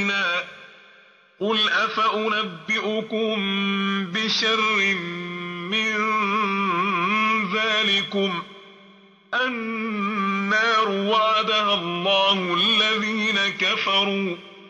علينا قل أفأنبئكم بشر من ذلكم النار وعدها الله الذين كفروا